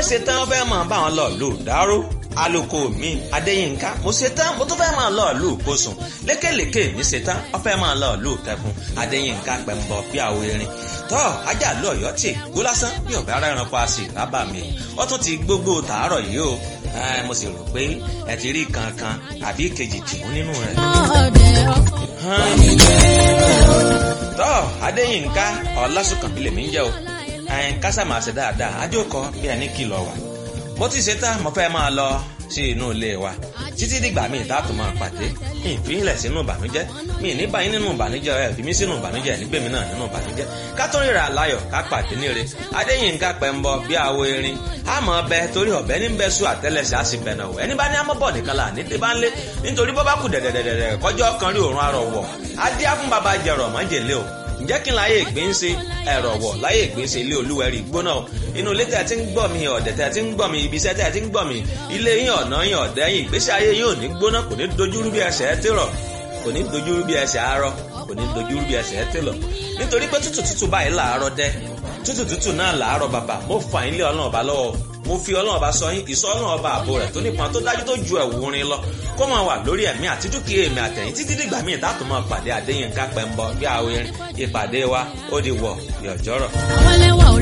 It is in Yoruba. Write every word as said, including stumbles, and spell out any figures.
ṣe tán ó fẹ́ máa bá wọn lọ lù dáró aloko mi Adéyínká mo ṣe tán mo tún fẹ́ máa lọ lù kóṣùn lékèlékè mi ṣe tán ó fẹ́ máa lọ lù kẹfún Adéyínká pẹ̀mbọ bí àwo erin tọ́ ajá lọ ọ̀yọ́ tì gbó lásán bí ọ̀bẹ ara ẹranko a sì rábà mi ó tún ti gbogbo tàárọ̀ yìí o mo sì rò pé ẹ ti rí kankan àbí kejì tìmú nínú rẹ̀. tọ́ Adéyínká Ọlásùnkànmí lèmi ń jẹ́ o kásá máa ṣe dáadáa adéòkọ bí ẹni kìlọ̀ wà mo ti ṣe tán mo fẹ́ máa lọ sí inú ilé wa títí dìgbà míì tá a tún máa pàdé ìfínlẹ̀ sínú ìbànújẹ́ mi ní báyìí nínú ìbànújẹ́ ẹ̀ fi mí sínú ìbànújẹ́ nígbèmí náà nínú ìbànújẹ́ ká tó ríra láyọ̀ ká pàdé níre Adéyínká pẹ̀mbọ bí àwo erin àmọ́ ọbẹ̀ torí ọ̀bẹ ní bẹ́ẹ̀ sùn àtẹ́lẹsẹ̀ á sì bẹ̀nà wọ̀ ẹni bá ní amọ́bọ̀ nìkan là ní tẹ́bá ń lé nítorí bọ́ bá kù dẹ̀dẹ̀dẹ̀dẹ̀ kọjọ́ kan rí òórùn arọ̀ wọ̀ adé á fún baba jẹ̀rọ̀ mọ́jèlé o ǹjẹ́ kí n láyé ìgbín ṣe ẹ̀rọ wọ̀ láyé ìgbín ṣe ilé olúwẹ̀rí gbóná inú ilé tẹ́ ti ń gbọ́ mi ọ̀dẹ̀ tẹ́ ti ń gbọ́ mi ibi iṣẹ́ tẹ́ ti ń gbọ́ mi ilé yín ọ̀nà yín ọ̀dẹ̀ yín ìgbésí ayé yín ò ní gbóná kò ní dojúrú bí ẹsẹ̀ ẹ tèrọ̀ kò ní dojúrú bí ẹsẹ̀ àárọ̀ kò ní dojúrú bí ẹsẹ̀ ẹ tèlọ̀ nítorí pé tútù tútù báyìí làárọ̀ dẹ́ tútù tútù náà làárọ̀ bàbà mo fà yín lé Ọlọ́run ọba lọ́wọ́ mo fi Ọlọ́run ọba sọ yín ìsọ Ọlọ́run ọba àbò rẹ̀ tó nípọn tó dájú tó ju ẹ̀wù orin lọ kó máa wà lórí ẹ̀mí àti dúkìá èmi àtẹ̀yìn títí dìgbà míì dátò máa pàdé Adéyínká pẹ̀mbọ bí àwo erin ìpàdé wa ó di wọ̀ yọ̀jọ́rọ̀.